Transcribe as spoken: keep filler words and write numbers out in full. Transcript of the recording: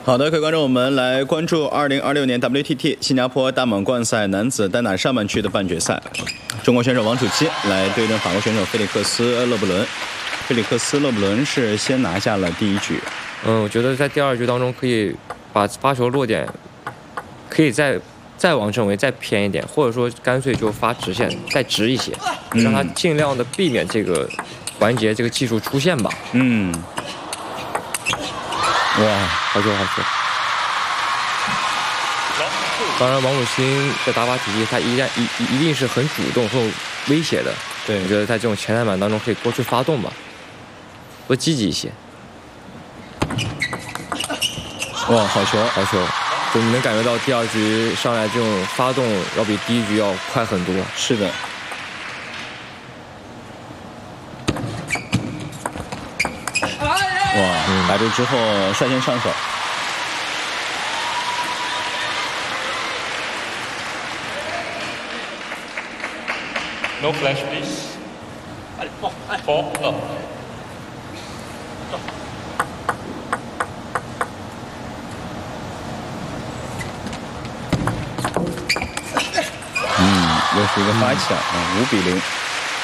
好的，各位观众，我们来关注二零二六年 W T T 新加坡大满贯赛男子单打上半区的半决赛，中国选手王楚钦来对阵法国选手菲利克斯·勒布伦。菲利克斯·勒布伦是先拿下了第一局。 嗯，我觉得在第二局当中可以把发球落点可以再再往正位再偏一点，或者说干脆就发直线再直一些，让他尽量的避免这个环节这个技术出现吧。 嗯。哇， 好球好球！当然，王楚钦的打法体系，他一旦一一定是很主动、很有威胁的。 对， 我觉得在这种前台板当中，可以多去发动吧，多积极一些。 哇，好球， 好球！就你能感觉到第二局上来这种发动要比第一局要快很多。 是的。哇，打住之后率先上手。 No flash, please. Four up. 嗯，又是一个发起啊，五比零。